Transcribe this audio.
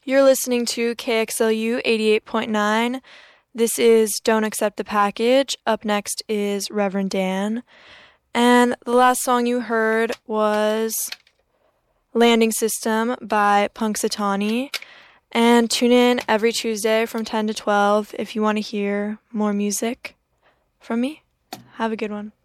You're listening to KXLU 88.9. This is Don't Accept the Package. Up next is Reverend Dan. And the last song you heard was Landing System by Punxsutawney. And tune in every Tuesday from 10 to 12 if you want to hear more music from me. Have a good one.